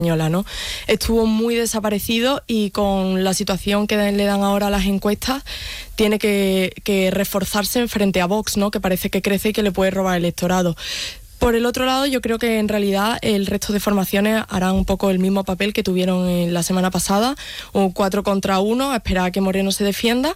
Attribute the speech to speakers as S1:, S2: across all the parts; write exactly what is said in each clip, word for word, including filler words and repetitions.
S1: ¿no? Estuvo muy desaparecido y con la situación que le dan ahora a las encuestas tiene que, que reforzarse frente a Vox, ¿no? Que parece que crece y que le puede robar electorado. Por el otro lado, yo creo que en realidad el resto de formaciones harán un poco el mismo papel que tuvieron en la semana pasada, un cuatro contra uno, a esperar a que Moreno se defienda,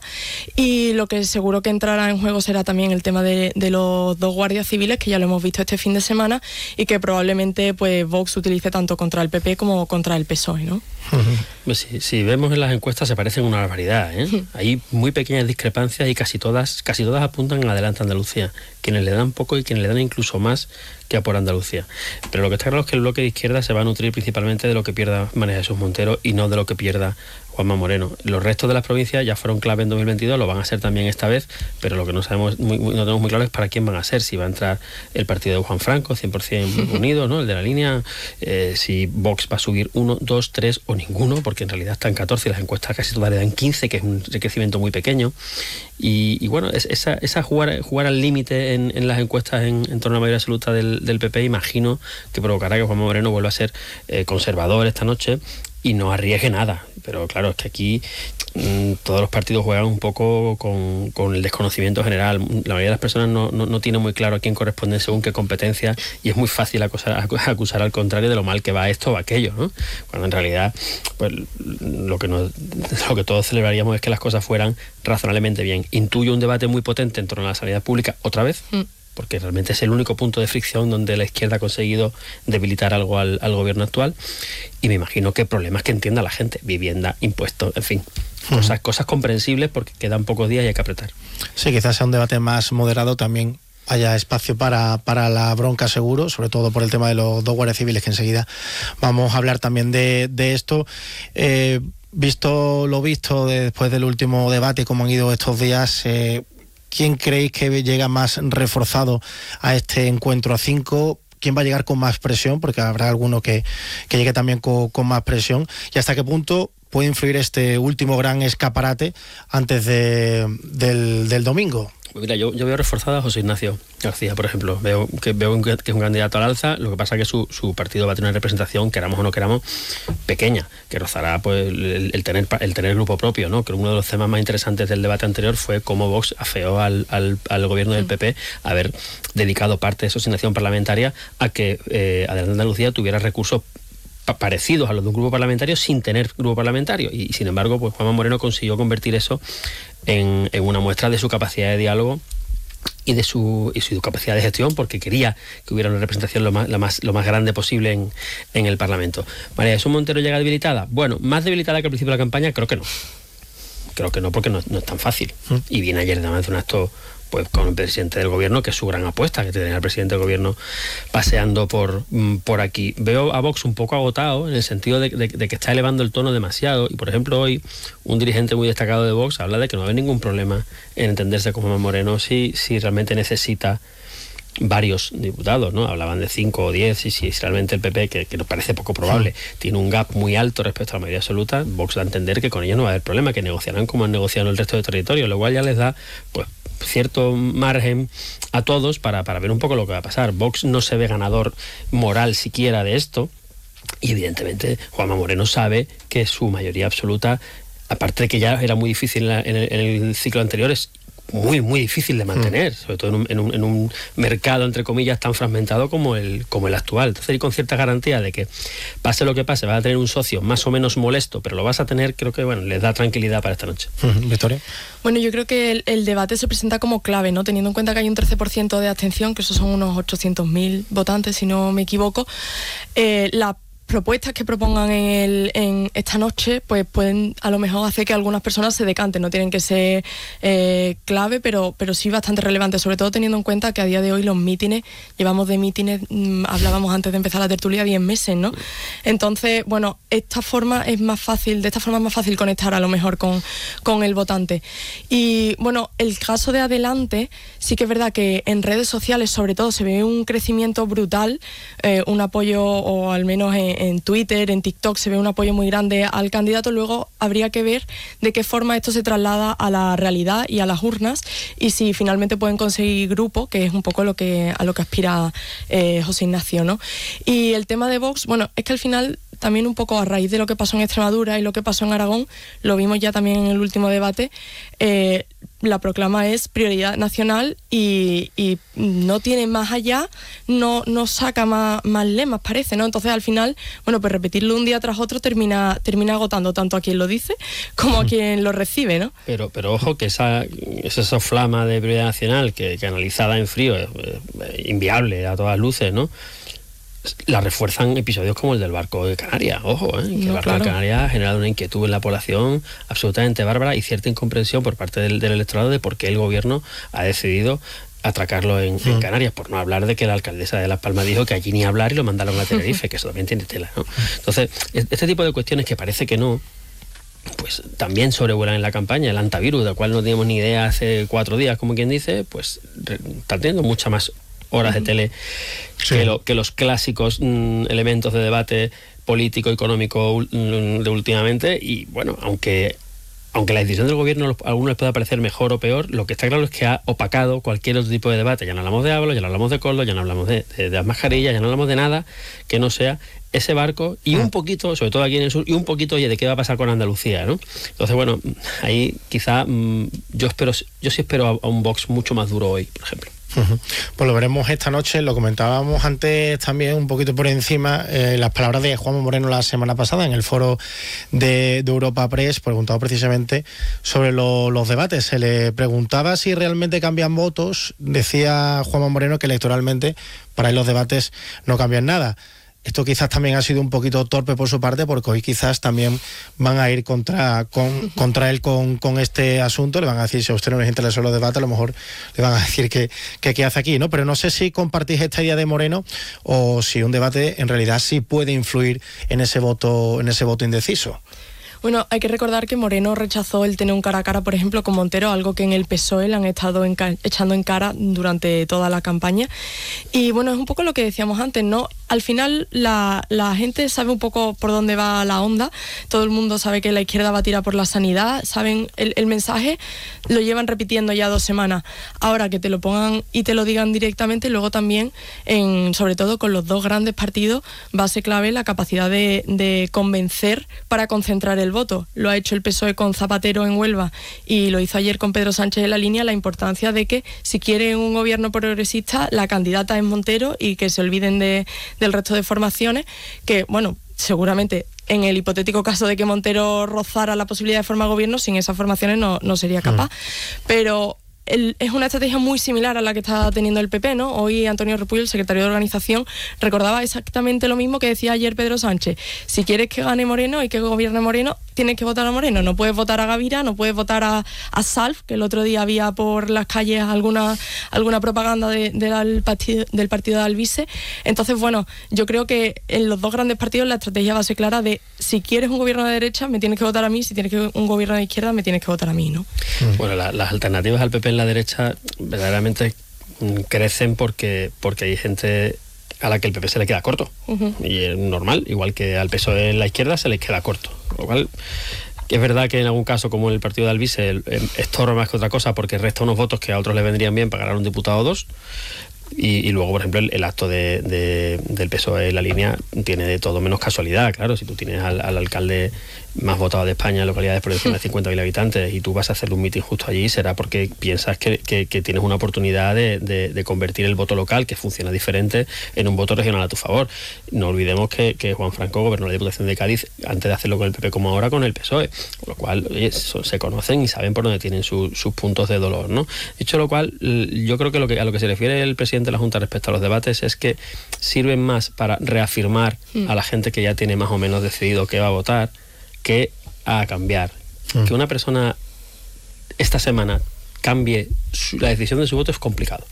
S1: y lo que seguro que entrará en juego será también el tema de, de los dos guardias civiles, que ya lo hemos visto este fin de semana, y que probablemente pues Vox utilice tanto contra el P P como contra el P S O E, ¿no?
S2: Pues si, si vemos en las encuestas se parecen una barbaridad, ¿eh? Uh-huh. Hay muy pequeñas discrepancias y casi todas casi todas apuntan a adelante Andalucía. Quienes le dan poco y quienes le dan incluso más que a por Andalucía. Pero lo que está claro es que el bloque de izquierda se va a nutrir principalmente de lo que pierda María Jesús Montero y no de lo que pierda Juanma Moreno. Los restos de las provincias ya fueron clave en dos mil veintidós, lo van a ser también esta vez, pero lo que no sabemos, muy, muy, no tenemos muy claro es para quién van a ser, si va a entrar el partido de Juan Franco, cien por ciento unido, ¿no? El de la línea, eh, si Vox va a subir uno, dos, tres o ninguno, porque en realidad están catorce y las encuestas casi todas le dan quince, que es un crecimiento muy pequeño. Y, y bueno, es, esa, esa jugar, jugar al límite en, en las encuestas en, en torno a la mayoría absoluta del, del P P, imagino que provocará que Juanma Moreno vuelva a ser eh, conservador esta noche y no arriesgue nada. Pero claro, es que aquí mmm, todos los partidos juegan un poco con, con el desconocimiento general. La mayoría de las personas no, no, no tiene muy claro a quién corresponde según qué competencia, y es muy fácil acusar, acusar al contrario de lo mal que va esto o aquello, ¿no? Cuando en realidad pues lo que, nos, lo que todos celebraríamos es que las cosas fueran razonablemente bien. Intuyo un debate muy potente en torno a la sanidad pública otra vez, mm. porque realmente es el único punto de fricción donde la izquierda ha conseguido debilitar algo al, al gobierno actual, y me imagino que problemas que entienda la gente, vivienda, impuestos, en fin, uh-huh. cosas, cosas comprensibles porque quedan pocos días y hay que apretar.
S3: Sí, quizás sea un debate más moderado, también haya espacio para, para la bronca seguro, sobre todo por el tema de los dos guardias civiles, que enseguida vamos a hablar también de, de esto. Eh, visto lo visto de, después del último debate, cómo han ido estos días, eh, ¿quién creéis que llega más reforzado a este encuentro a cinco? ¿Quién va a llegar con más presión? Porque habrá alguno que, que llegue también con, con más presión. ¿Y hasta qué punto puede influir este último gran escaparate antes de, del, del domingo?
S2: Mira, yo, yo veo reforzada a José Ignacio García, por ejemplo. Veo que veo que es un candidato al alza. Lo que pasa es que su, su partido va a tener una representación, queramos o no queramos, pequeña, que rozará pues el, el tener el tener grupo propio, ¿no? Que uno de los temas más interesantes del debate anterior fue cómo Vox afeó al, al, al gobierno del P P haber dedicado parte de su asignación parlamentaria a que eh, Adelante Andalucía tuviera recursos parecidos a los de un grupo parlamentario sin tener grupo parlamentario, y, y sin embargo pues Juanma Moreno consiguió convertir eso en, en una muestra de su capacidad de diálogo y de su, y su capacidad de gestión, porque quería que hubiera una representación lo más, lo más, lo más grande posible en, en el Parlamento. María Jesús Montero llega debilitada. Bueno, más debilitada que al principio de la campaña, creo que no. Creo que no, porque no, no es tan fácil. ¿Mm? Y viene ayer además de un acto pues con el presidente del gobierno, que es su gran apuesta, que tenía el presidente del gobierno paseando por, por aquí. Veo a Vox un poco agotado, en el sentido de, de, de que está elevando el tono demasiado, y por ejemplo hoy un dirigente muy destacado de Vox habla de que no va a haber ningún problema en entenderse con Juanma Moreno si, si realmente necesita varios diputados, ¿no? Hablaban de cinco o diez, y si realmente el P P, que, que nos parece poco probable, sí, tiene un gap muy alto respecto a la mayoría absoluta, Vox da a entender que con ellos no va a haber problema, que negociarán como han negociado en el resto de territorios, lo cual ya les da pues cierto margen a todos para, para ver un poco lo que va a pasar. Vox no se ve ganador moral siquiera de esto, y evidentemente Juanma Moreno sabe que su mayoría absoluta, aparte de que ya era muy difícil en, la, en, el, en el ciclo anterior, es muy, muy difícil de mantener, mm. sobre todo en un, en, un, en un mercado, entre comillas, tan fragmentado como el, como el actual. Entonces, y con cierta garantía de que pase lo que pase, vas a tener un socio más o menos molesto, pero lo vas a tener, creo que, bueno, les da tranquilidad para esta noche.
S3: Mm. Victoria.
S1: Bueno, yo creo que el, el debate se presenta como clave, ¿no? Teniendo en cuenta que hay un trece por ciento de abstención, que esos son unos ochocientos mil votantes, si no me equivoco. Eh, la propuestas que propongan en, el, en esta noche pues pueden a lo mejor hacer que algunas personas se decanten, no tienen que ser eh, clave, pero, pero sí bastante relevante, sobre todo teniendo en cuenta que a día de hoy los mítines, llevamos de mítines, mmm, hablábamos antes de empezar la tertulia, diez meses, ¿no? Entonces, bueno, esta forma es más fácil, de esta forma es más fácil conectar a lo mejor con, con el votante. Y bueno, el caso de Adelante, sí que es verdad que en redes sociales sobre todo se ve un crecimiento brutal, eh, un apoyo, o al menos en en Twitter, en TikTok se ve un apoyo muy grande al candidato. Luego habría que ver de qué forma esto se traslada a la realidad y a las urnas, y si finalmente pueden conseguir grupo, que es un poco lo que a lo que aspira eh, José Ignacio, ¿no? Y el tema de Vox, bueno, es que al final también un poco a raíz de lo que pasó en Extremadura y lo que pasó en Aragón, lo vimos ya también en el último debate, eh, la proclama es prioridad nacional y, y no tiene más allá, no, no saca más, más lemas, parece, ¿no? Entonces, al final, bueno, pues repetirlo un día tras otro termina, termina agotando tanto a quien lo dice como a quien lo recibe, ¿no?
S2: Pero, pero ojo, que esa, esa soflama de prioridad nacional, que, que analizada en frío es, es inviable a todas luces, ¿no? La refuerzan episodios como el del barco de Canarias, ojo, ¿eh? que no, el barco claro. de Canarias ha generado una inquietud en la población absolutamente bárbara y cierta incomprensión por parte del, del electorado de por qué el gobierno ha decidido atracarlo en, mm. en Canarias, por no hablar de que la alcaldesa de Las Palmas dijo que allí ni hablar y lo mandaron a Tenerife, que eso también tiene tela, ¿no? Entonces, este tipo de cuestiones que parece que no, pues también sobrevuelan en la campaña. El antivirus, del cual no teníamos ni idea hace cuatro días, como quien dice, pues está teniendo mucha más horas de tele sí. que, lo, que los clásicos mmm, elementos de debate político, económico mmm, de últimamente. Y bueno, aunque aunque la decisión del gobierno a algunos les pueda parecer mejor o peor, lo que está claro es que ha opacado cualquier otro tipo de debate. Ya no hablamos de Ábalos, ya no hablamos de Coldo, ya no hablamos de, de, de las mascarillas, ya no hablamos de nada que no sea ese barco y un poquito, sobre todo aquí en el sur, y un poquito, oye, de qué va a pasar con Andalucía, ¿no? Entonces, bueno, ahí quizá mmm, yo espero, yo sí espero a, a un Vox mucho más duro hoy, por ejemplo.
S3: Uh-huh. Pues lo veremos esta noche. Lo comentábamos antes también un poquito por encima, eh, las palabras de Juanma Moreno la semana pasada en el foro de, de Europa Press, preguntado precisamente sobre lo, los debates. Se le preguntaba si realmente cambian votos. Decía Juanma Moreno que electoralmente para él los debates no cambian nada. Esto quizás también ha sido un poquito torpe por su parte, porque hoy quizás también van a ir contra con, contra él con, con este asunto. Le van a decir, si a usted no les interesa los debates, a lo mejor le van a decir que, que qué hace aquí, ¿no? Pero no sé si compartís esta idea de Moreno o si un debate en realidad sí puede influir en ese voto, en ese voto indeciso.
S1: Bueno, hay que recordar que Moreno rechazó el tener un cara a cara, por ejemplo, con Montero, algo que en el P S O E le han estado enca- echando en cara durante toda la campaña. Y bueno, es un poco lo que decíamos antes, ¿no? Al final la, la gente sabe un poco por dónde va la onda, todo el mundo sabe que la izquierda va a tirar por la sanidad, saben el, el mensaje, lo llevan repitiendo ya dos semanas. Ahora que te lo pongan y te lo digan directamente, luego también, en, sobre todo con los dos grandes partidos, va a ser clave la capacidad de, de convencer para concentrar el voto. Lo ha hecho el P S O E con Zapatero en Huelva y lo hizo ayer con Pedro Sánchez en la línea, la importancia de que si quieren un gobierno progresista, la candidata es Montero y que se olviden de, del resto de formaciones, que bueno, seguramente en el hipotético caso de que Montero rozara la posibilidad de formar gobierno, sin esas formaciones no, no sería capaz. Mm. Pero El, es una estrategia muy similar a la que está teniendo el P P, ¿no? Hoy Antonio Repullo, el secretario de organización, recordaba exactamente lo mismo que decía ayer Pedro Sánchez. Si quieres que gane Moreno y que gobierne Moreno, tienes que votar a Moreno. No puedes votar a Gavira, no puedes votar a, a Salf, que el otro día había por las calles alguna, alguna propaganda de, de la, del, partido, del partido de Alvise. Entonces, bueno, yo creo que en los dos grandes partidos la estrategia va a ser clara de si quieres un gobierno de derecha, me tienes que votar a mí, si tienes que un gobierno de izquierda, me tienes que votar a mí, ¿no?
S2: Bueno, la, las alternativas al P P en la derecha verdaderamente crecen porque, porque hay gente a la que el P P se le queda corto. Uh-huh. Y es normal, igual que al P S O E en la izquierda se le queda corto. Lo cual, que es verdad que en algún caso, como en el partido de Alvise, estorba más que otra cosa porque resta unos votos que a otros le vendrían bien para ganar un diputado o dos. Y, y luego, por ejemplo, el, el acto de, de, del P S O E en la línea tiene de todo menos casualidad. Claro, si tú tienes al, al alcalde más votado de España en localidades por encima de cincuenta mil habitantes y tú vas a hacer un mitin justo allí, será porque piensas que, que, que tienes una oportunidad de, de, de convertir el voto local, que funciona diferente, en un voto regional a tu favor. No olvidemos que, que Juan Franco gobernó la Diputación de Cádiz antes de hacerlo con el P P como ahora con el P S O E, con lo cual oye, so, se conocen y saben por dónde tienen su, sus puntos de dolor, ¿no? Dicho lo cual, yo creo que, lo que a lo que se refiere el presidente de la Junta respecto a los debates es que sirven más para reafirmar mm. a la gente que ya tiene más o menos decidido qué va a votar, que a cambiar. Mm. Que una persona esta semana cambie su, la decisión de su voto es complicado.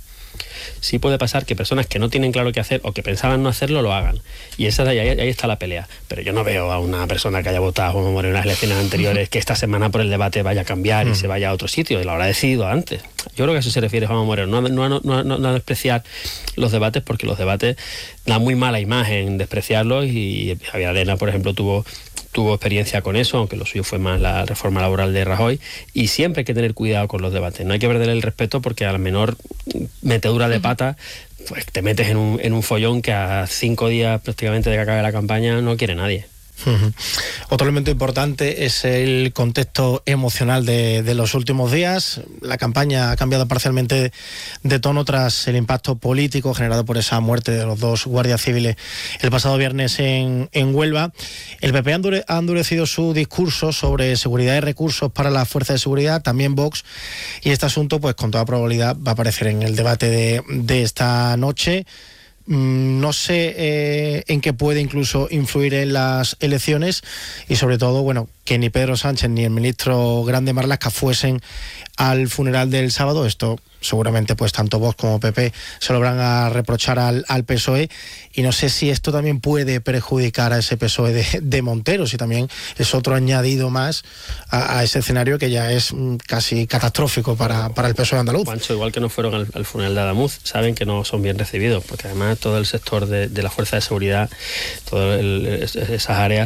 S2: Sí puede pasar que personas que no tienen claro qué hacer o que pensaban no hacerlo lo hagan. Y esa ahí, ahí está la pelea. Pero yo no veo a una persona que haya votado como Moreno en las elecciones anteriores que esta semana por el debate vaya a cambiar mm. y se vaya a otro sitio. Y lo habrá decidido antes. Yo creo que a eso se refiere Juan Moreno. No, no, no, no, no despreciar los debates, porque los debates dan muy mala imagen despreciarlos. Y Javier Arena, por ejemplo, tuvo tuvo experiencia con eso, aunque lo suyo fue más la reforma laboral de Rajoy, y siempre hay que tener cuidado con los debates. No hay que perderle el respeto porque a la menor metedura de pata pues te metes en un, en un follón que a cinco días prácticamente de que acabe la campaña no quiere nadie.
S3: Uh-huh. Otro elemento importante es el contexto emocional de, de los últimos días. La campaña ha cambiado parcialmente de tono tras el impacto político generado por esa muerte de los dos guardias civiles el pasado viernes en, en Huelva. El P P ha, endure, ha endurecido su discurso sobre seguridad y recursos para las fuerzas de seguridad, también Vox, y este asunto pues con toda probabilidad va a aparecer en el debate de, de esta noche. No sé eh, en qué puede incluso influir en las elecciones y sobre todo, bueno, que ni Pedro Sánchez ni el ministro Grande Marlaska fuesen al funeral del sábado. Esto seguramente pues tanto Vox como P P se lo van a reprochar al, al P S O E, y no sé si esto también puede perjudicar a ese P S O E de, de Montero, si también es otro añadido más a, a ese escenario que ya es mm, casi catastrófico para, para el P S O E andaluz.
S2: Juancho, igual que no fueron al, al funeral de Adamuz, saben que no son bien recibidos, porque además todo el sector de, de la fuerza de seguridad, todas esas áreas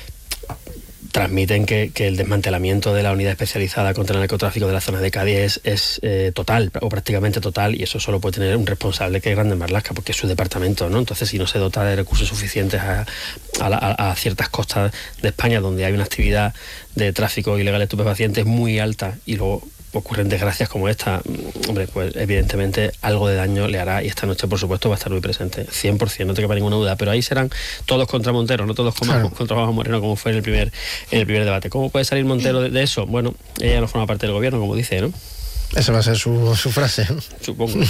S2: transmiten que, que el desmantelamiento de la unidad especializada contra el narcotráfico de la zona de Cádiz es, es eh, total o prácticamente total, y eso solo puede tener un responsable que es Grande Marlaska, porque es su departamento, ¿no? Entonces, si no se dota de recursos suficientes a, a, la, a ciertas costas de España donde hay una actividad de tráfico ilegal de estupefacientes muy alta y luego ocurren desgracias como esta, hombre, pues evidentemente algo de daño le hará, y esta noche por supuesto va a estar muy presente, cien por ciento, no te quepa ninguna duda, pero ahí serán todos contra Montero, no todos como, claro. contra Juanjo Moreno, como fue en el primer en el primer debate. ¿Cómo puede salir Montero de, de eso? Bueno, ella no forma parte del gobierno, como dice, ¿no?
S3: Esa va a ser su, su frase, ¿no?
S2: Supongo.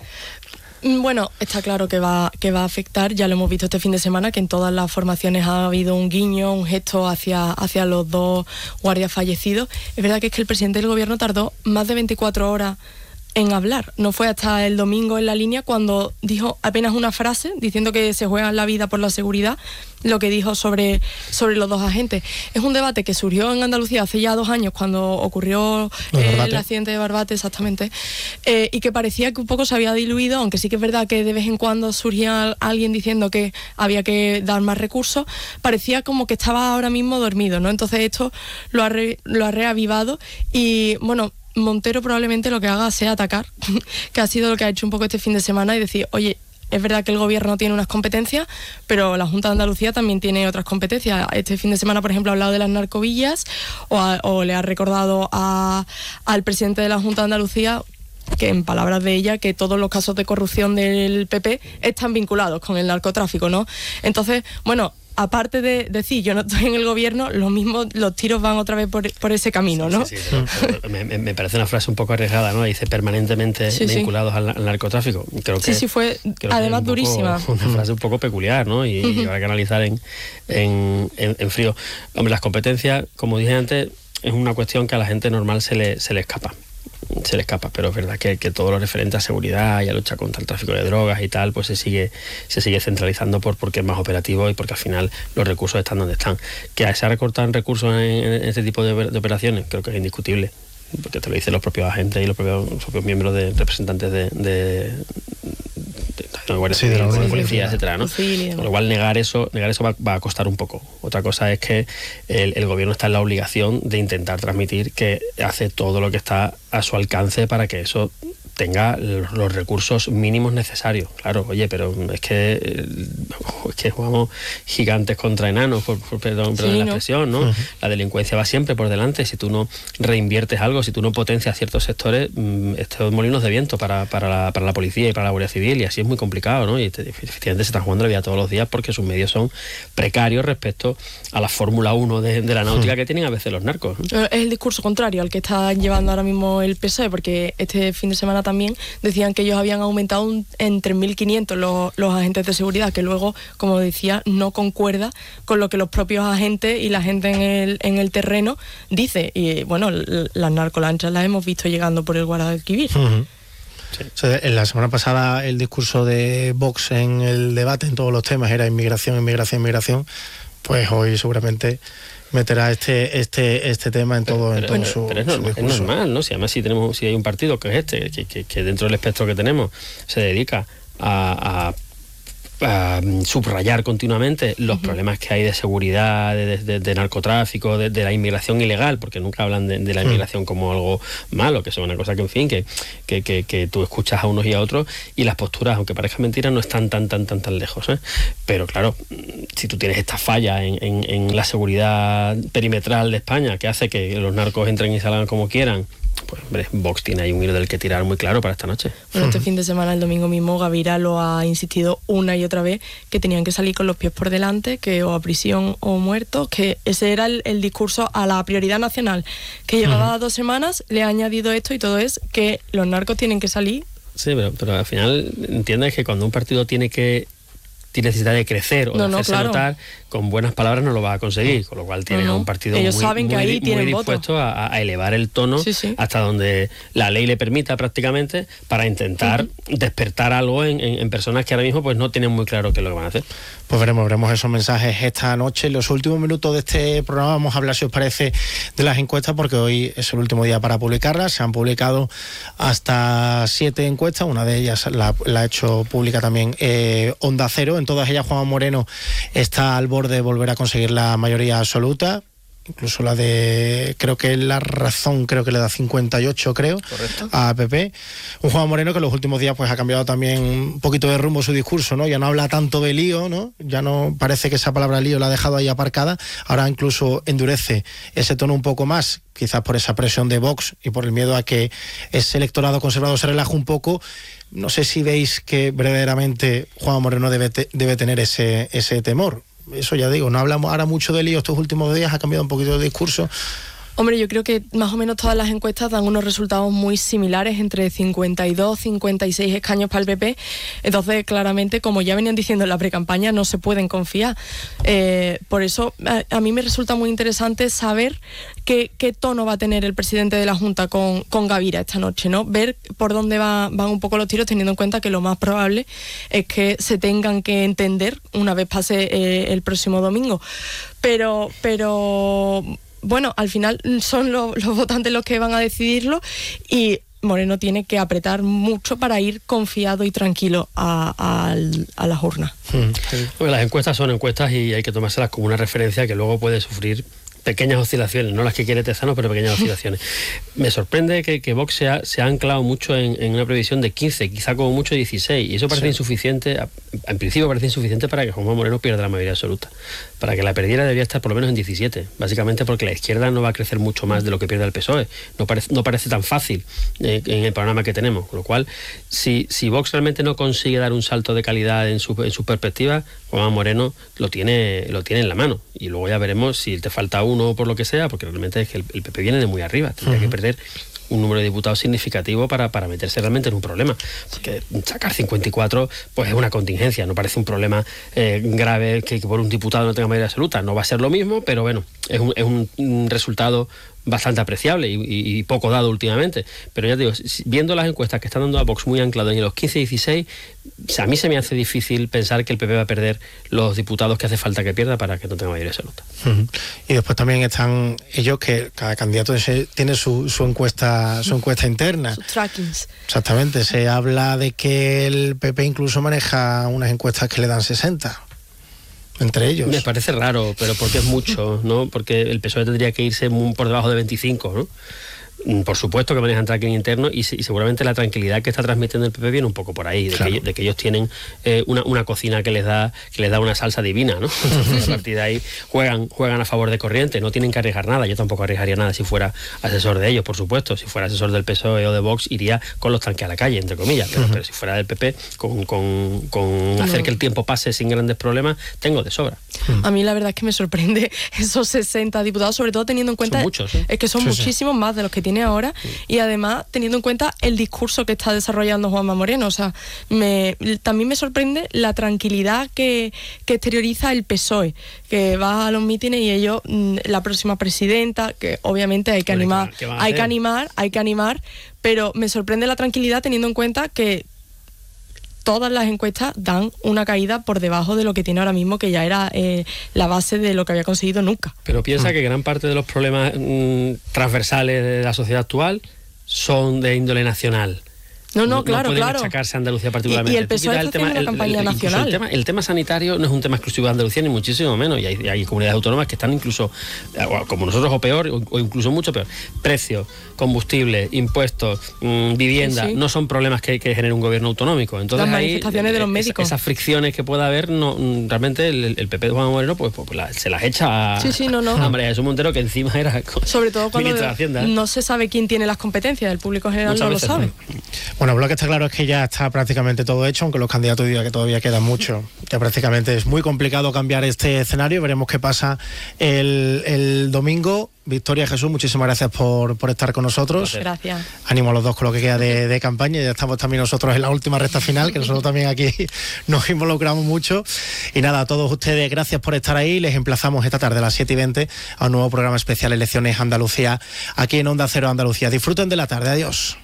S1: Bueno, está claro que va, que va a afectar, ya lo hemos visto este fin de semana, que en todas las formaciones ha habido un guiño, un gesto hacia, hacia los dos guardias fallecidos. Es verdad que es que el presidente del gobierno tardó más de veinticuatro horas en hablar. No fue hasta el domingo en la línea cuando dijo apenas una frase, diciendo que se juegan la vida por la seguridad, lo que dijo sobre, sobre los dos agentes. Es un debate que surgió en Andalucía hace ya dos años, cuando ocurrió eh, el accidente de Barbate, exactamente, eh, y que parecía que un poco se había diluido, aunque sí que es verdad que de vez en cuando surgía alguien diciendo que había que dar más recursos, parecía como que estaba ahora mismo dormido, ¿no? Entonces esto lo ha, re, lo ha reavivado y, bueno, Montero probablemente lo que haga sea atacar, que ha sido lo que ha hecho un poco este fin de semana, y decir, oye, es verdad que el gobierno tiene unas competencias, pero la Junta de Andalucía también tiene otras competencias. Este fin de semana, por ejemplo, ha hablado de las narcovillas, o, a, o le ha recordado a, al presidente de la Junta de Andalucía, que en palabras de ella, que todos los casos de corrupción del P P están vinculados con el narcotráfico, ¿no? Entonces, bueno, aparte de decir yo no estoy en el gobierno, lo mismo, los tiros van otra vez por, por ese camino, ¿no?
S2: Sí, sí, sí, pero me, me parece una frase un poco arriesgada, ¿no? Dice permanentemente sí, vinculados sí. Al, al narcotráfico. Creo que,
S1: sí, sí, fue además
S2: un
S1: durísima.
S2: Poco, una frase un poco peculiar, ¿no? Y, uh-huh. y habrá que analizar en, en, en, en frío. Hombre, las competencias, como dije antes, es una cuestión que a la gente normal se le, se le escapa. se le escapa, pero es verdad que, que todo lo referente a seguridad y a lucha contra el tráfico de drogas y tal, pues se sigue se sigue centralizando por porque es más operativo y porque al final los recursos están donde están. Que se recortan recursos en, en este tipo de, de operaciones, creo que es indiscutible, porque te lo dicen los propios agentes y los propios, los propios miembros de representantes de, de, de de Guardia Civil, sí, de la policía, etcétera, ¿no? Sí, con lo cual negar eso, negar eso va, va a costar un poco. Otra cosa es que el, el gobierno está en la obligación de intentar transmitir que hace todo lo que está a su alcance para que eso tenga los recursos mínimos necesarios. Claro, oye, pero es que es que jugamos gigantes contra enanos, por, por perdón, perdón sí, la expresión, ¿no? Uh-huh. La delincuencia va siempre por delante. Si tú no reinviertes algo, si tú no potencias ciertos sectores, estos molinos de viento para, para, la, para la policía y para la Guardia Civil, y así es muy complicado, ¿no? Y te, efectivamente se está jugando la vida todos los días porque sus medios son precarios respecto a la Fórmula uno de, de la náutica uh-huh. que tienen a veces los narcos, ¿no?
S1: Es el discurso contrario al que está llevando ahora mismo el P S O E, porque este fin de semana también decían que ellos habían aumentado un, en tres mil quinientos los, los agentes de seguridad, que luego, como decía, no concuerda con lo que los propios agentes y la gente en el, en el terreno dice. Y bueno, las narcolanchas las hemos visto llegando por el Guadalquivir. Uh-huh.
S3: Sí. O sea, en la semana pasada el discurso de Vox en el debate en todos los temas era inmigración, inmigración, inmigración. Pues hoy seguramente meterá este este este tema en todo, pero, en todo
S2: pero,
S3: su,
S2: pero es,
S3: su
S2: normal, es normal, ¿no? Si además si tenemos si hay un partido que es este, que, que, que dentro del espectro que tenemos se dedica a, a uh, subrayar continuamente los uh-huh. problemas que hay de seguridad, de, de, de narcotráfico, de, de la inmigración ilegal, porque nunca hablan de, de la inmigración uh-huh. como algo malo, que es una cosa que, en fin, que, que, que, que tú escuchas a unos y a otros, y las posturas, aunque parezca mentira, no están tan, tan, tan, tan lejos, ¿eh? Pero claro, si tú tienes esta falla en, en, en la seguridad perimetral de España, que hace que los narcos entren y salgan como quieran, pues hombre, Vox tiene ahí un hilo del que tirar muy claro para esta noche.
S1: Bueno, este uh-huh. fin de semana, el domingo mismo, Gavira lo ha insistido una y otra vez, que tenían que salir con los pies por delante, que o a prisión o muertos, que ese era el, el discurso a la prioridad nacional, que llevaba uh-huh. dos semanas, le ha añadido esto, y todo es que los narcos tienen que salir.
S2: Sí, pero, pero al final entiendes que cuando un partido tiene que tiene necesidad de crecer o no, de hacerse no, claro. notar, con buenas palabras no lo va a conseguir, con lo cual tiene no, un partido
S1: ellos
S2: muy,
S1: saben que
S2: muy,
S1: ahí
S2: muy dispuesto a, a elevar el tono
S1: sí, sí.
S2: hasta donde la ley le permita prácticamente, para intentar uh-huh. despertar algo en, en, en personas que ahora mismo pues no tienen muy claro qué es lo que van a hacer.
S3: Pues veremos, veremos esos mensajes esta noche. En los últimos minutos de este programa vamos a hablar, si os parece, de las encuestas, porque hoy es el último día para publicarlas. Se han publicado hasta siete encuestas, una de ellas la, la ha hecho pública también eh, Onda Cero. En todas ellas Juanma Moreno está al borde de volver a conseguir la mayoría absoluta. Incluso la de, creo que La Razón, creo que le da cincuenta y ocho, creo,
S2: correcto,
S3: a P P. Un Juanma Moreno que en los últimos días pues ha cambiado también un poquito de rumbo su discurso, ¿no? Ya no habla tanto de lío, ¿no? Ya no parece que esa palabra lío la ha dejado ahí aparcada. Ahora incluso endurece ese tono un poco más, quizás por esa presión de Vox y por el miedo a que ese electorado conservador se relaje un poco. No sé si veis que verdaderamente Juanma Moreno debe, te, debe tener ese, ese temor. Eso ya digo, no hablamos ahora mucho de lío estos últimos días, ha cambiado un poquito de discurso.
S1: Hombre, yo creo que más o menos todas las encuestas dan unos resultados muy similares, entre cincuenta y dos, cincuenta y seis escaños para el P P. Entonces, claramente, como ya venían diciendo en la precampaña, no se pueden confiar. Eh, por eso, a, a mí me resulta muy interesante saber qué, qué tono va a tener el presidente de la Junta con, con Gavira esta noche, ¿no? Ver por dónde va, van un poco los tiros, teniendo en cuenta que lo más probable es que se tengan que entender una vez pase eh, el próximo domingo. Pero, pero... Bueno, al final son lo, los votantes los que van a decidirlo, y Moreno tiene que apretar mucho para ir confiado y tranquilo a, a, a las urnas.
S2: Sí. Las encuestas son encuestas y hay que tomárselas como una referencia que luego puede sufrir pequeñas oscilaciones, no las que quiere Tezanos, pero pequeñas oscilaciones. Me sorprende que, que Vox se ha, se ha anclado mucho en, en una previsión de quince, quizá como mucho dieciséis, y eso parece sí. insuficiente, en principio parece insuficiente para que Juanma Moreno pierda la mayoría absoluta. Para que la perdiera debía estar por lo menos en diecisiete, básicamente porque la izquierda no va a crecer mucho más de lo que pierde el P S O E, no parece, no parece tan fácil eh, en el panorama que tenemos, con lo cual, si, si Vox realmente no consigue dar un salto de calidad en su, en su perspectiva, Juanma Moreno lo tiene, lo tiene en la mano, y luego ya veremos si te falta uno o por lo que sea, porque realmente es que el, el P P viene de muy arriba, tendría uh-huh. que perder un número de diputados significativo para, para meterse realmente en un problema, porque sacar cincuenta y cuatro pues es una contingencia, no parece un problema eh, grave que, que por un diputado no tenga mayoría absoluta, no va a ser lo mismo, pero bueno, es un, es un, un resultado bastante apreciable y, y, y poco dado últimamente, pero ya te digo, viendo las encuestas que están dando a Vox muy anclados en los quince y dieciséis, a mí se me hace difícil pensar que el P P va a perder los diputados que hace falta que pierda para que no tenga mayoría absoluta.
S3: Uh-huh. Y después también están ellos, que cada candidato tiene su, su encuesta su encuesta interna.
S1: Sus trackings.
S3: Exactamente, se habla de que el P P incluso maneja unas encuestas que le dan sesenta. Entre ellos.
S2: Me parece raro, pero porque es mucho, ¿no? Porque el P S O E tendría que irse muy por debajo de veinticinco, ¿no? Por supuesto que manejan tracking interno y, y seguramente la tranquilidad que está transmitiendo el P P viene un poco por ahí, de, claro. que, de que ellos tienen eh, una, una cocina que les da que les da una salsa divina, ¿no? Entonces, a partir de ahí juegan juegan a favor de corriente, no tienen que arriesgar nada. Yo tampoco arriesgaría nada si fuera asesor de ellos, por supuesto. Si fuera asesor del P S O E o de Vox, iría con los tanques a la calle, entre comillas. Pero, uh-huh. pero si fuera del P P, con, con, con hacer no. que el tiempo pase sin grandes problemas, tengo de sobra.
S1: Uh-huh. A mí la verdad es que me sorprende esos sesenta diputados, sobre todo teniendo en cuenta...
S2: Son muchos, ¿eh?
S1: Es que son sí, muchísimos sí. más de los que tiene ahora, sí. y además teniendo en cuenta el discurso que está desarrollando Juanma Moreno. O sea, me, también me sorprende la tranquilidad que, que exterioriza el P S O E, que va a los mítines y ellos, la próxima presidenta, que obviamente hay que animar, hay que animar, hay que animar, pero me sorprende la tranquilidad teniendo en cuenta que todas las encuestas dan una caída por debajo de lo que tiene ahora mismo, que ya era eh, la base de lo que había conseguido nunca.
S2: Pero piensa mm. que gran parte de los problemas mm, transversales de la sociedad actual son de índole nacional.
S1: No, no, claro,
S2: no pueden
S1: claro.
S2: achacarse a Andalucía particularmente.
S1: Y, y el P S O E está haciendo una campaña
S2: el,
S1: nacional.
S2: El tema, el tema sanitario no es un tema exclusivo de Andalucía, ni muchísimo menos. Y hay, hay comunidades autónomas que están incluso, como nosotros o peor, o, o incluso mucho peor. Precios, combustible, impuestos, mmm, vivienda, sí, sí. no son problemas que, que genere un gobierno autonómico. Entonces,
S1: las manifestaciones
S2: ahí,
S1: de los médicos.
S2: Esas fricciones que pueda haber, no, realmente el, el P P de Juan Moreno pues, pues la, se las echa a,
S1: sí, sí, no, no.
S2: a María Jesús Montero, que encima era
S1: sobre todo cuando
S2: ministra de Hacienda.
S1: No se sabe quién tiene las competencias, el público en general Muchas no veces, lo sabe.
S3: ¿no? Bueno, lo que está claro es que ya está prácticamente todo hecho, aunque los candidatos digan que todavía queda mucho. Ya prácticamente es muy complicado cambiar este escenario. Veremos qué pasa el, el domingo. Victoria, Jesús, muchísimas gracias por, por estar con nosotros.
S1: Gracias.
S3: Ánimo a los dos con lo que queda de, de campaña. Ya estamos también nosotros en la última recta final, que nosotros también aquí nos involucramos mucho. Y nada, a todos ustedes, gracias por estar ahí. Les emplazamos esta tarde a las siete y veinte a un nuevo programa especial Elecciones Andalucía, aquí en Onda Cero Andalucía. Disfruten de la tarde. Adiós.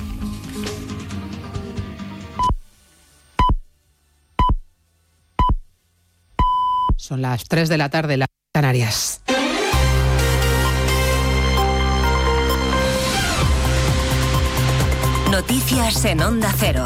S4: Son las tres de la tarde, las Canarias.
S5: Noticias en Onda Cero.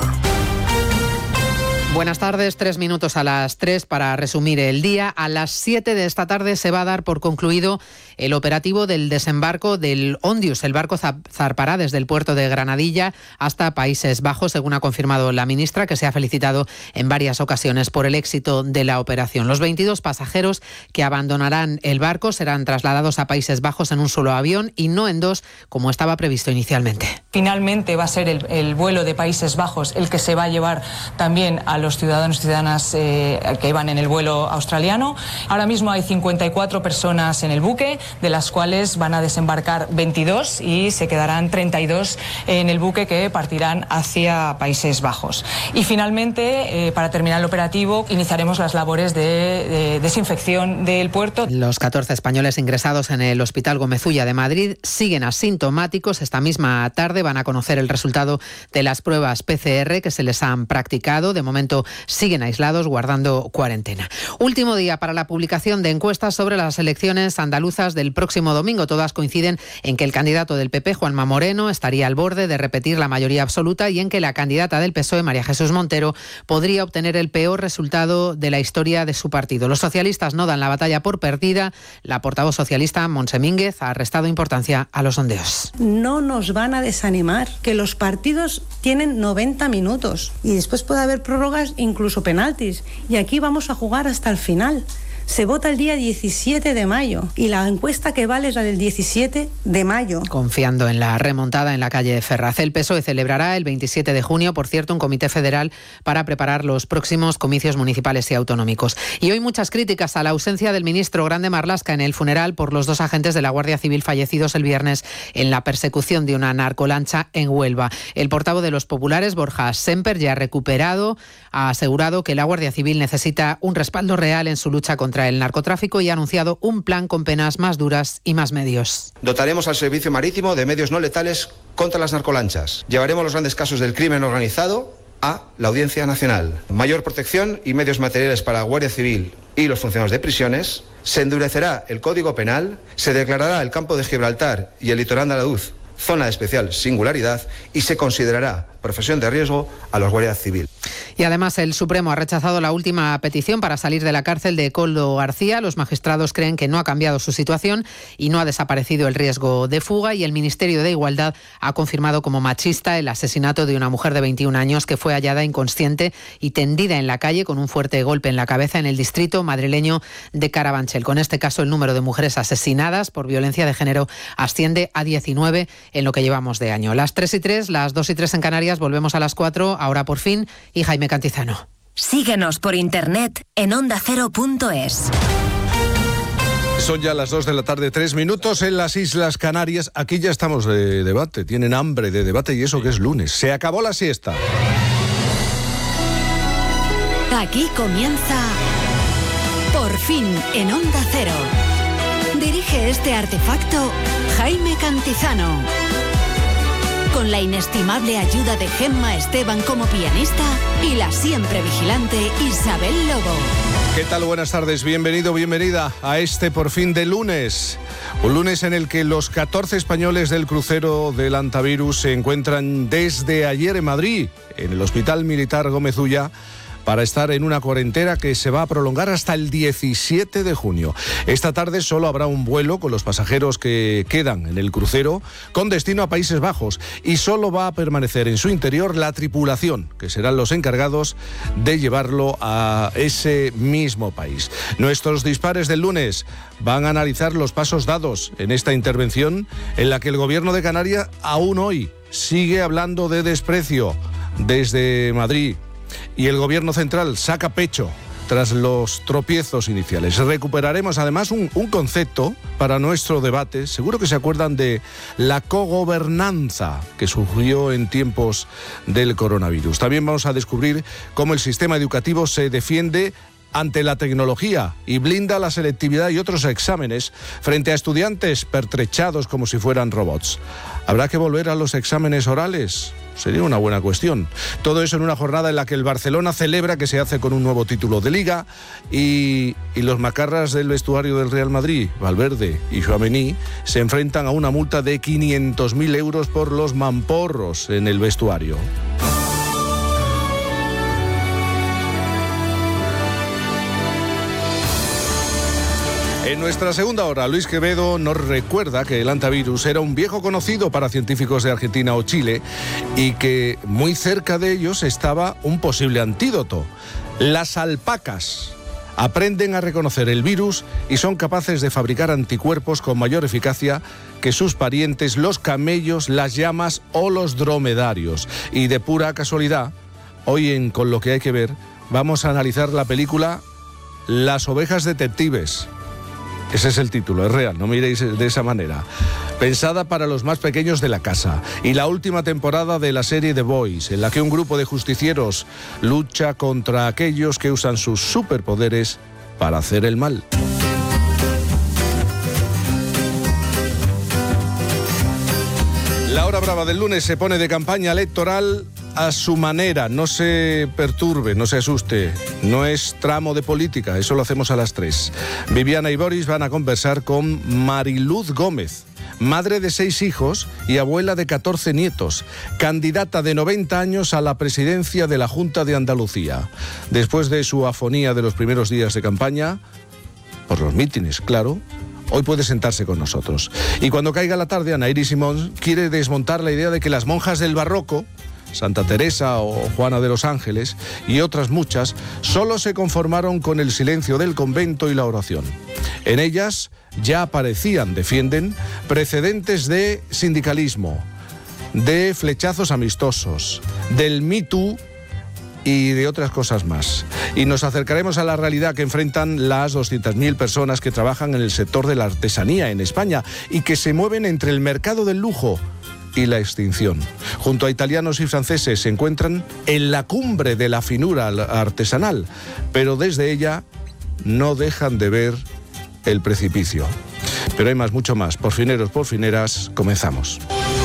S4: Buenas tardes, tres minutos a las tres para resumir el día. A las siete de esta tarde se va a dar por concluido el operativo del desembarco del Ondius. El barco zarpará desde el puerto de Granadilla hasta Países Bajos, según ha confirmado la ministra, que se ha felicitado en varias ocasiones por el éxito de la operación. Los veintidós pasajeros que abandonarán el barco serán trasladados a Países Bajos en un solo avión y no en dos, como estaba previsto inicialmente.
S6: Finalmente va a ser el, el vuelo de Países Bajos el que se va a llevar también a los ciudadanos y ciudadanas eh, que iban en el vuelo australiano. Ahora mismo hay cincuenta y cuatro personas en el buque, de las cuales van a desembarcar veintidós y se quedarán treinta y dos en el buque que partirán hacia Países Bajos. Y finalmente, eh, para terminar el operativo, iniciaremos las labores de, de desinfección del puerto.
S4: Los catorce españoles ingresados en el Hospital Gómez Ulla de Madrid siguen asintomáticos. Esta misma tarde van a conocer el resultado de las pruebas P C R que se les han practicado. De momento siguen aislados, guardando cuarentena. Último día para la publicación de encuestas sobre las elecciones andaluzas del próximo domingo. Todas coinciden en que el candidato del P P, Juanma Moreno, estaría al borde de repetir la mayoría absoluta y en que la candidata del P S O E, María Jesús Montero, podría obtener el peor resultado de la historia de su partido. Los socialistas no dan la batalla por perdida. La portavoz socialista, Montse Mínguez, ha restado importancia a los sondeos.
S7: No nos van a desanimar, que los partidos tienen noventa minutos y después puede haber prórrogas, incluso penaltis, y aquí vamos a jugar hasta el final. Se vota el día diecisiete de mayo y la encuesta que vale es la del diecisiete de mayo.
S4: Confiando en la remontada en la calle Ferraz, el P S O E celebrará el veintisiete de junio, por cierto, un comité federal para preparar los próximos comicios municipales y autonómicos. Y hoy muchas críticas a la ausencia del ministro Grande Marlaska en el funeral por los dos agentes de la Guardia Civil fallecidos el viernes en la persecución de una narcolancha en Huelva. El portavoz de los populares, Borja Semper, ya ha recuperado, ha asegurado que la Guardia Civil necesita un respaldo real en su lucha contra el narcotráfico y ha anunciado un plan con penas más duras y más medios.
S8: Dotaremos al servicio marítimo de medios no letales contra las narcolanchas. Llevaremos los grandes casos del crimen organizado a la Audiencia Nacional. Mayor protección y medios materiales para la Guardia Civil y los funcionarios de prisiones. Se endurecerá el Código Penal. Se declarará el campo de Gibraltar y el litoral andaluz zona de especial singularidad y se considerará profesión de riesgo a los guardias civiles.
S4: Y además el Supremo ha rechazado la última petición para salir de la cárcel de Koldo García. Los magistrados creen que no ha cambiado su situación y no ha desaparecido el riesgo de fuga, y el Ministerio de Igualdad ha confirmado como machista el asesinato de una mujer de veintiún años que fue hallada inconsciente y tendida en la calle con un fuerte golpe en la cabeza en el distrito madrileño de Carabanchel. Con este caso, el número de mujeres asesinadas por violencia de género asciende a diecinueve en lo que llevamos de año. Las tres y tres, las dos y tres en Canarias, volvemos a las cuatro, ahora por fin, y Jaime Cantizano.
S5: Síguenos por internet en onda cero punto es.
S9: Son ya las dos de la tarde, tres minutos en las Islas Canarias. Aquí ya estamos de debate, tienen hambre de debate y eso que es lunes. Se acabó la siesta.
S5: Aquí comienza Por fin en Onda Cero. Dirige este artefacto Jaime Cantizano, con la inestimable ayuda de Gemma Esteban como pianista y la siempre vigilante Isabel Lobo.
S9: ¿Qué tal? Buenas tardes, bienvenido, bienvenida a este por fin de lunes. Un lunes en el que los catorce españoles del crucero del Antavirus se encuentran desde ayer en Madrid, en el Hospital Militar Gómez Ulla, para estar en una cuarentena que se va a prolongar hasta el diecisiete de junio. Esta tarde solo habrá un vuelo con los pasajeros que quedan en el crucero con destino a Países Bajos y solo va a permanecer en su interior la tripulación, que serán los encargados de llevarlo a ese mismo país. Nuestros dispares del lunes van a analizar los pasos dados en esta intervención en la que el Gobierno de Canarias aún hoy sigue hablando de desprecio desde Madrid. Y el Gobierno central saca pecho tras los tropiezos iniciales. Recuperaremos además un, un concepto para nuestro debate. Seguro que se acuerdan de la cogobernanza que surgió en tiempos del coronavirus. También vamos a descubrir cómo el sistema educativo se defiende ante la tecnología y blinda la selectividad y otros exámenes frente a estudiantes pertrechados como si fueran robots. ¿Habrá que volver a los exámenes orales? Sería una buena cuestión. Todo eso en una jornada en la que el Barcelona celebra que se hace con un nuevo título de Liga y, y los macarras del vestuario del Real Madrid, Valverde y Tchouaméni, se enfrentan a una multa de quinientos mil euros por los mamporros en el vestuario. En nuestra segunda hora, Luis Quevedo nos recuerda que el Antavirus era un viejo conocido para científicos de Argentina o Chile y que muy cerca de ellos estaba un posible antídoto. Las alpacas aprenden a reconocer el virus y son capaces de fabricar anticuerpos con mayor eficacia que sus parientes, los camellos, las llamas o los dromedarios. Y de pura casualidad, hoy en Con lo que hay que ver, vamos a analizar la película Las ovejas detectives. Ese es el título, es real, no miréis de esa manera. Pensada para los más pequeños de la casa. Y la última temporada de la serie The Boys, en la que un grupo de justicieros lucha contra aquellos que usan sus superpoderes para hacer el mal. La hora brava del lunes se pone de campaña electoral a su manera. No se perturbe, no se asuste. No es tramo de política, eso lo hacemos a las tres. Viviana y Boris van a conversar con Mariluz Gómez, madre de seis hijos y abuela de catorce nietos, candidata de noventa años a la presidencia de la Junta de Andalucía. Después de su afonía de los primeros días de campaña, por los mítines, claro, hoy puede sentarse con nosotros. Y cuando caiga la tarde, Ana Iris Simón quiere desmontar la idea de que las monjas del barroco, Santa Teresa o Juana de los Ángeles y otras muchas, solo se conformaron con el silencio del convento y la oración. En ellas ya aparecían, defienden, precedentes de sindicalismo, de flechazos amistosos, del Me Too y de otras cosas más. Y nos acercaremos a la realidad que enfrentan las doscientas mil personas que trabajan en el sector de la artesanía en España y que se mueven entre el mercado del lujo y la extinción. Junto a italianos y franceses se encuentran en la cumbre de la finura artesanal, pero desde ella no dejan de ver el precipicio. Pero hay más, mucho más. Porfineros, porfineras, comenzamos.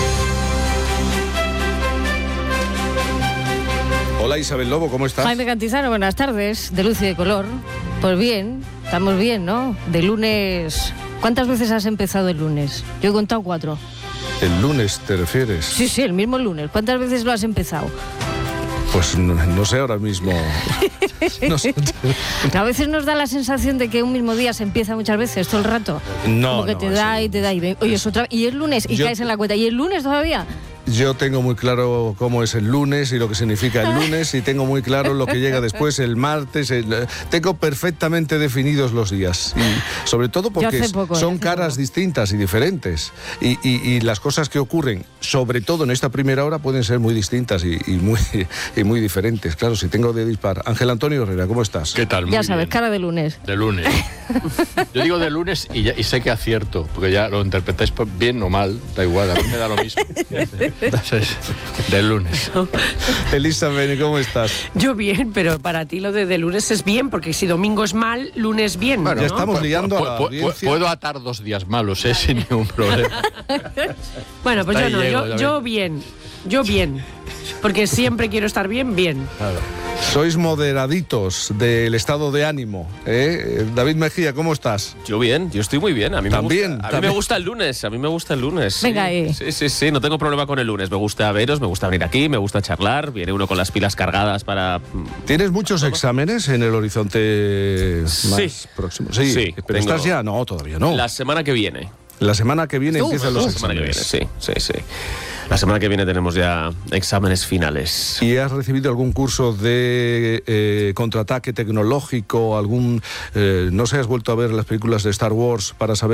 S9: Hola Isabel Lobo, ¿cómo estás?
S10: Jaime Cantizano, buenas tardes, de luz y de color. Pues bien, estamos bien, ¿no? De lunes... ¿Cuántas veces has empezado el lunes? Yo he contado cuatro.
S9: ¿El lunes te refieres?
S10: Sí, sí, el mismo lunes. ¿Cuántas veces lo has empezado?
S9: Pues no, no sé ahora mismo. No sé.
S10: A veces nos da la sensación de que un mismo día se empieza muchas veces, todo el rato.
S9: No,
S10: Como que
S9: no,
S10: te da y te da y ven. Oye, es otra... y es lunes y
S9: Yo...
S10: caes en la cuenta. ¿Y el lunes todavía?
S9: Yo tengo muy claro cómo es el lunes y lo que significa el lunes y tengo muy claro lo que llega después, el martes. El... Tengo perfectamente definidos los días y sobre todo porque
S10: poco,
S9: son caras
S10: poco.
S9: distintas y diferentes y, y, y las cosas que ocurren, sobre todo en esta primera hora, pueden ser muy distintas y, y, muy, y muy diferentes. Claro, si tengo de dispar. Ángel Antonio Herrera, ¿cómo estás?
S11: ¿Qué tal? Muy
S10: ya sabes,
S11: bien.
S10: cara de lunes.
S11: De lunes. Yo digo de lunes y, ya, y sé que acierto, porque ya lo interpretáis bien o mal, da igual, a mí me da lo mismo. Entonces, del lunes.
S9: Elizabeth, ¿cómo estás?
S12: Yo bien, pero para ti lo de, de lunes es bien, porque si domingo es mal, lunes bien.
S9: Bueno,
S12: ¿no?
S9: ya estamos liando a la audiencia.
S11: Puedo atar dos días malos, ¿eh? Sin ningún problema.
S12: Bueno, pues
S11: Hasta
S12: yo no,
S11: llego,
S12: yo, yo bien, yo bien, porque siempre quiero estar bien, bien.
S11: Claro.
S9: Sois moderaditos del estado de ánimo, ¿eh? David Mejía, ¿cómo estás?
S13: Yo bien, yo estoy muy bien. A mí
S9: ¿También?
S13: me gusta, a mí
S9: ¿También?
S13: me gusta el lunes, a mí me gusta el lunes. Sí.
S10: Venga ahí.
S13: Sí, sí, sí, no tengo problema con el lunes. Me gusta veros, me gusta venir aquí, me gusta charlar. Viene uno con las pilas cargadas para...
S9: ¿Tienes muchos exámenes en el horizonte más
S13: Sí.
S9: próximo? Sí,
S13: Sí,
S9: pero
S13: tengo-
S9: ¿estás ya? No, todavía no.
S13: La semana que viene.
S9: La semana que viene
S13: Uf,
S9: empiezan los
S13: la semana que viene,
S9: exámenes.
S13: sí, sí, sí. La semana que viene tenemos ya exámenes finales.
S9: ¿Y has recibido algún curso de eh, contraataque tecnológico? algún eh, ¿No sé, has vuelto a ver las películas de Star Wars para saber